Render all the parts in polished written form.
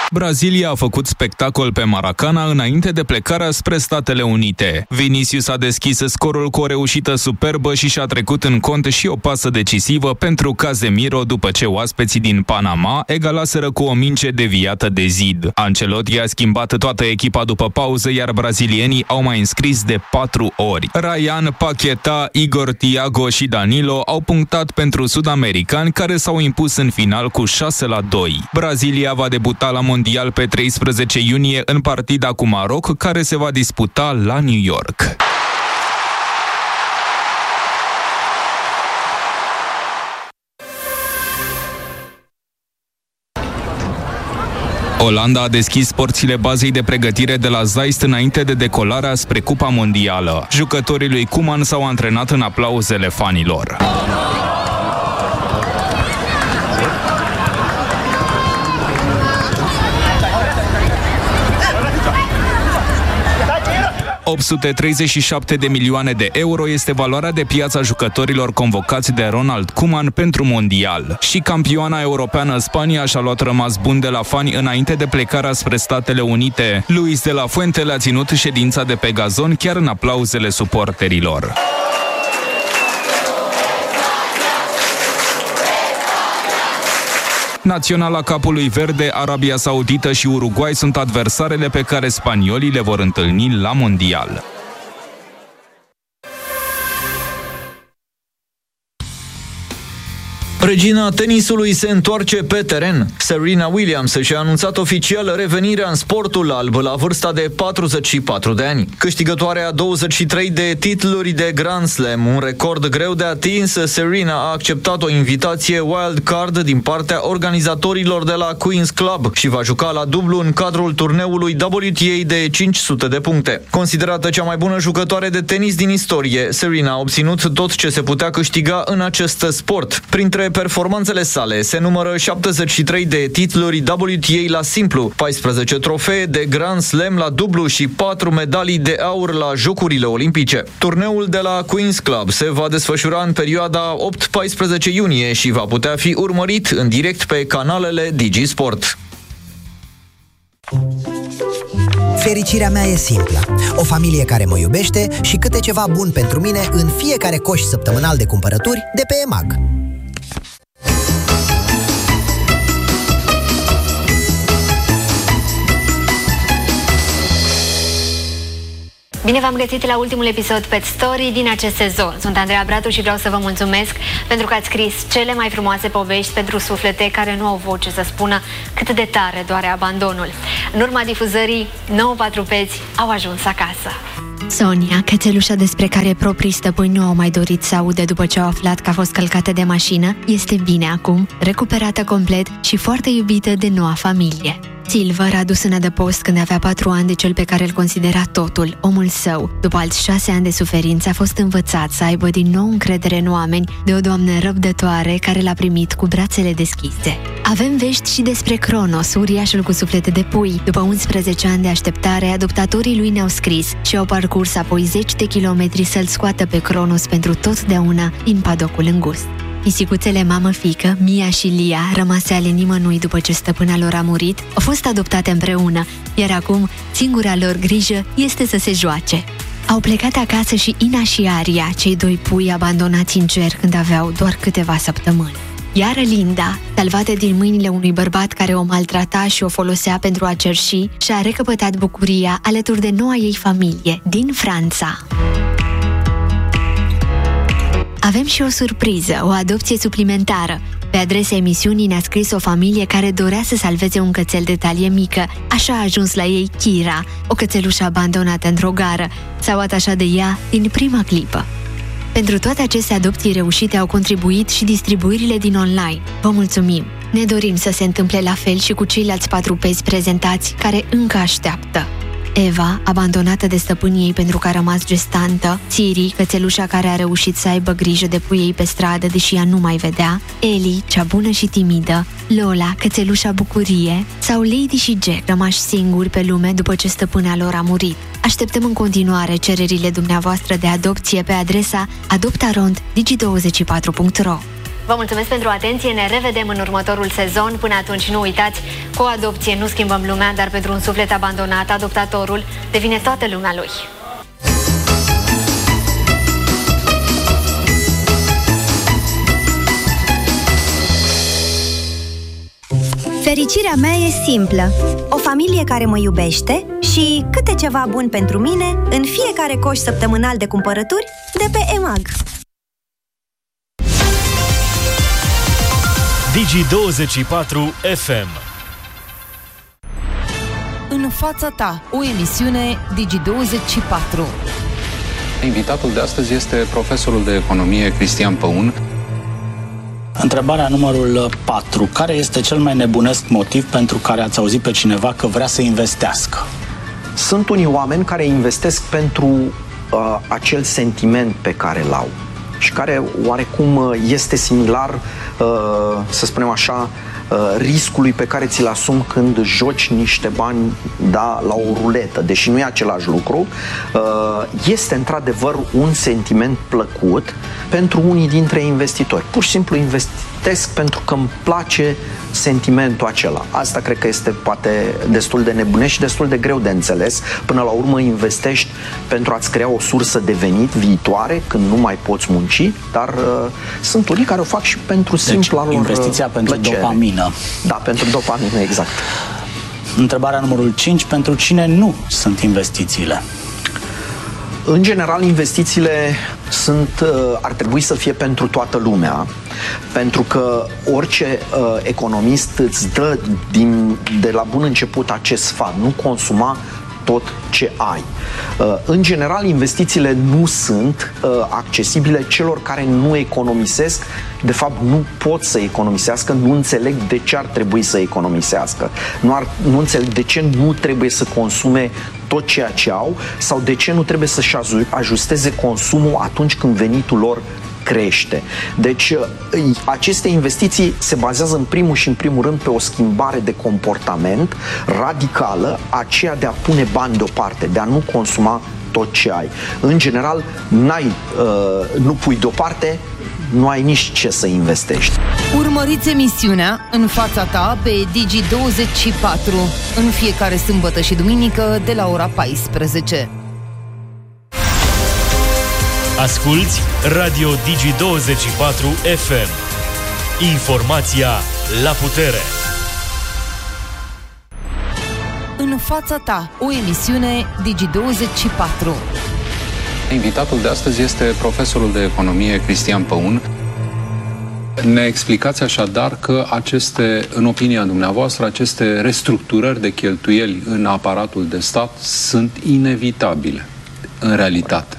Brazilia a făcut spectacol pe Maracana înainte de plecarea spre Statele Unite. Vinicius a deschis scorul cu o reușită superbă și și-a trecut în cont și o pasă decisivă pentru Casemiro după ce oaspeții din Panama egalaseră cu o minge deviată de zid. Ancelotti a schimbat toată echipa după pauză, iar brazilienii au mai înscris de 4 ori. Ryan, Paquetá, Igor Thiago și Danilo au punctat pentru sud-americani, care s-au impus în final cu 6-2. Brazilia va debuta la Mondial pe 13 iunie în partida cu Maroc, care se va disputa la New York. Olanda a deschis porțile bazei de pregătire de la Zeist înainte de decolarea spre Cupa Mondială. Jucătorii lui Koeman s-au antrenat în aplauzele fanilor. €837 de milioane este valoarea de piață a jucătorilor convocați de Ronald Koeman pentru Mondial. Și campioana europeană Spania și-a luat rămas bun de la fani înainte de plecarea spre Statele Unite. Luis de la Fuente le-a ținut ședința de pe gazon chiar în aplauzele suporterilor. Naționala capului verde, Arabia Saudită și Uruguay sunt adversarele pe care spaniolii le vor întâlni la Mondial. Regina tenisului se întoarce pe teren. Serena Williams și-a anunțat oficial revenirea în sportul alb la vârsta de 44 de ani. Câștigătoarea 23 de titluri de Grand Slam, un record greu de atins, Serena a acceptat o invitație wild card din partea organizatorilor de la Queen's Club și va juca la dublu în cadrul turneului WTA de 500 de puncte. Considerată cea mai bună jucătoare de tenis din istorie, Serena a obținut tot ce se putea câștiga în acest sport. Printre performanțele sale se numără 73 de titluri WTA la simplu, 14 trofee de Grand Slam la dublu și 4 medalii de aur la Jocurile Olimpice. Turneul de la Queen's Club se va desfășura în perioada 8-14 iunie și va putea fi urmărit în direct pe canalele DigiSport. Fericirea mea e simplă. O familie care mă iubește și câte ceva bun pentru mine în fiecare coș săptămânal de cumpărături de pe EMAG. Bine v-am găsit la ultimul episod Pet Story din acest sezon. Sunt Andreea Bratu și vreau să vă mulțumesc pentru că ați scris cele mai frumoase povești pentru suflete care nu au voce să spună cât de tare doare abandonul. În urma difuzării, 9 patrupeți au ajuns acasă. Sonia, cățelușa despre care proprii stăpâni nu au mai dorit să audă după ce au aflat că a fost călcată de mașină, este bine acum, recuperată complet și foarte iubită de noua familie. Silver a dus în adăpost când avea 4 ani de cel pe care îl considera totul, omul său. După alți 6 ani de suferință, a fost învățat să aibă din nou încredere în oameni de o doamnă răbdătoare care l-a primit cu brațele deschise. Avem vești și despre Cronos, uriașul cu suflete de pui. După 11 ani de așteptare, adoptatorii lui ne-au scris și au parcurs apoi 10 de kilometri să-l scoată pe Cronos pentru totdeauna din padocul îngust. Pisicuțele mamă-fică, Mia și Lia, rămase ale nimănui după ce stăpâna lor a murit, au fost adoptate împreună, iar acum singura lor grijă este să se joace. Au plecat acasă și Ina și Aria, cei 2 pui abandonați în cer când aveau doar câteva săptămâni. Iar Linda, salvată din mâinile unui bărbat care o maltrata și o folosea pentru a cerși, și-a recăpătat bucuria alături de noua ei familie din Franța. Avem și o surpriză, o adopție suplimentară. Pe adresa emisiunii ne-a scris o familie care dorea să salveze un cățel de talie mică. Așa a ajuns la ei Kira, o cățelușă abandonată într-o gară. S-au atașat de ea din prima clipă. Pentru toate aceste adopții reușite au contribuit și distribuirile din online. Vă mulțumim! Ne dorim să se întâmple la fel și cu ceilalți patrupeți prezentați care încă așteaptă. Eva, abandonată de stăpânii ei pentru că a rămas gestantă, Siri, cățelușa care a reușit să aibă grijă de puii ei pe stradă, deși ea nu mai vedea, Ellie, cea bună și timidă, Lola, cățelușa bucurie, sau Lady și Jack, rămași singuri pe lume după ce stăpâna lor a murit. Așteptăm în continuare cererile dumneavoastră de adopție pe adresa adoptarond.digi24.ro. Vă mulțumesc pentru atenție, ne revedem în următorul sezon. Până atunci nu uitați, cu o adopție nu schimbăm lumea, dar pentru un suflet abandonat, adoptatorul devine toată lumea lui. Fericirea mea e simplă. O familie care mă iubește și câte ceva bun pentru mine în fiecare coș săptămânal de cumpărături de pe EMAG. Digi24 FM. În fața ta, o emisiune Digi24. Invitatul de astăzi este profesorul de economie Cristian Păun. Întrebarea numărul 4. Care este cel mai nebunesc motiv pentru care ați auzit pe cineva că vrea să investească? Sunt unii oameni care investesc pentru acel sentiment pe care îl au și care oarecum este similar, să spunem așa, riscului pe care ți-l asumi când joci niște bani, da, la o ruletă, deși nu e același lucru. Este într-adevăr un sentiment plăcut pentru unii dintre investitori. Pur și simplu investesc pentru că îmi place sentimentul acela. Asta cred că este poate destul de nebunesc și destul de greu de înțeles. Până la urmă investești pentru a-ți crea o sursă de venit viitoare când nu mai poți munci, dar sunt unii care o fac și pentru simpla lor investiția pentru plăcere. Dopamină. Da, pentru dopamină, exact. Întrebarea numărul 5. Pentru cine nu sunt investițiile? În general, investițiile ar trebui să fie pentru toată lumea, pentru că orice economist îți dă de la bun început acest sfat: nu consuma tot ce ai. În general, investițiile nu sunt accesibile celor care nu economisesc, de fapt nu pot să economisească, nu înțeleg de ce ar trebui să economisească, nu înțeleg de ce nu trebuie să consume tot ceea ce au sau de ce nu trebuie să-și ajusteze consumul atunci când venitul lor crește. Deci aceste investiții se bazează în primul și în primul rând pe o schimbare de comportament radicală, aceea de a pune bani deoparte, de a nu consuma tot ce ai. În general, nu pui deoparte, nu ai nici ce să investești. Urmăriți emisiunea În fața ta pe Digi24 în fiecare sâmbătă și duminică de la ora 14. Asculți Radio Digi24 FM. Informația la putere. În fața ta, o emisiune Digi24. Invitatul de astăzi este profesorul de economie Cristian Păun. Ne explicați așadar că în opinia dumneavoastră, aceste restructurări de cheltuieli în aparatul de stat sunt inevitabile, în realitate.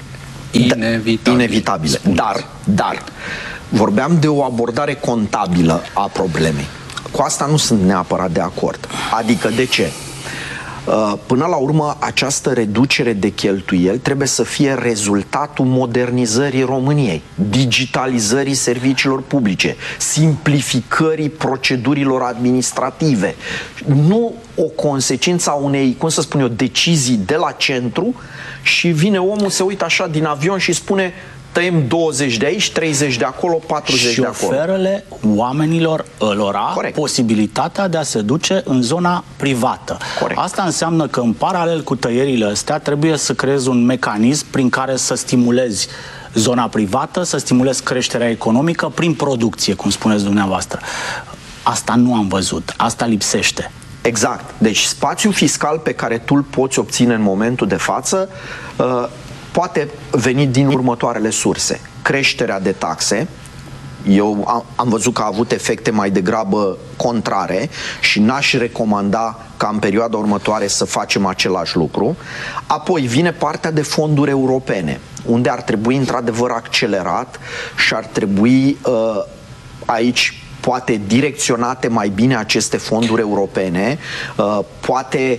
Inevitabile. Dar vorbeam de o abordare contabilă a problemei. Cu asta nu sunt neapărat de acord. Adică de ce? Până la urmă, această reducere de cheltuieli trebuie să fie rezultatul modernizării României, digitalizării serviciilor publice, simplificării procedurilor administrative. Nu o consecință a unei, decizii de la centru și vine omul, se uită așa din avion și spune: tăiem 20 de aici, 30 de acolo, 40 de acolo. Și oferă oamenilor posibilitatea de a se duce în zona privată. Corect. Asta înseamnă că în paralel cu tăierile astea trebuie să creezi un mecanism prin care să stimulezi zona privată, să stimulezi creșterea economică prin producție, cum spuneți dumneavoastră. Asta nu am văzut, asta lipsește. Exact. Deci spațiul fiscal pe care tu îl poți obține în momentul de față poate veni din următoarele surse. Creșterea de taxe. Eu am văzut că a avut efecte mai degrabă contrare și n-aș recomanda ca în perioada următoare să facem același lucru. Apoi vine partea de fonduri europene, unde ar trebui într-adevăr accelerat și ar trebui aici poate direcționate mai bine aceste fonduri europene, poate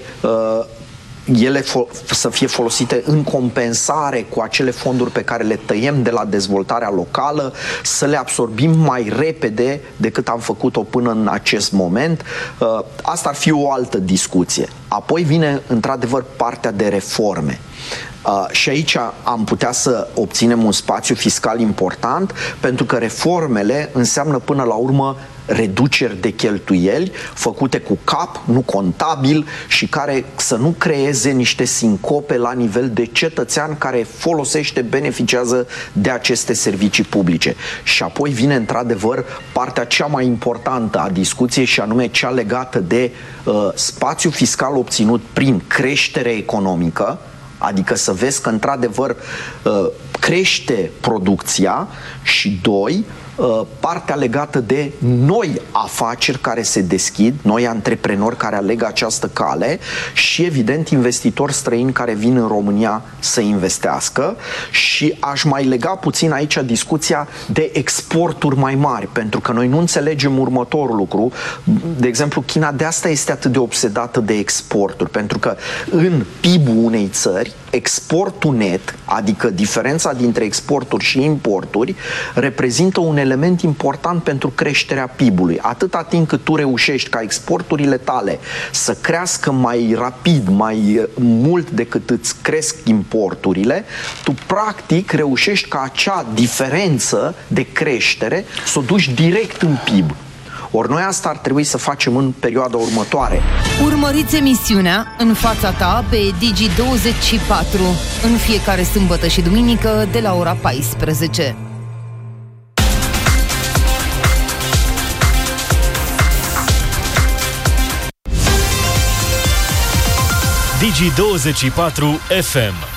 ele să fie folosite în compensare cu acele fonduri pe care le tăiem de la dezvoltarea locală, să le absorbim mai repede decât am făcut-o până în acest moment. Asta ar fi o altă discuție. Apoi vine într-adevăr partea de reforme. Și aici am putea să obținem un spațiu fiscal important, pentru că reformele înseamnă până la urmă reduceri de cheltuieli făcute cu cap, nu contabil, și care să nu creeze niște sincope la nivel de cetățean care folosește, beneficiază de aceste servicii publice. Și apoi vine într-adevăr partea cea mai importantă a discuției, și anume cea legată de spațiu fiscal obținut prin creștere economică, adică să vezi că într-adevăr crește producția, și doi, partea legată de noi afaceri care se deschid, noi antreprenori care aleg această cale și, evident, investitori străini care vin în România să investească. Și aș mai lega puțin aici discuția de exporturi mai mari, pentru că noi nu înțelegem următorul lucru. De exemplu, China de asta este atât de obsedată de exporturi, pentru că în PIB-ul unei țări, exportul net, adică diferența dintre exporturi și importuri, reprezintă un element important pentru creșterea PIB-ului. Atâta timp cât tu reușești ca exporturile tale să crească mai rapid, mai mult decât îți cresc importurile, tu practic reușești ca acea diferență de creștere să o duci direct în PIB. Ori noi asta ar trebui să facem în perioada următoare. Urmăriți emisiunea În fața ta pe Digi24 în fiecare sâmbătă și duminică de la ora 14. Digi24 FM.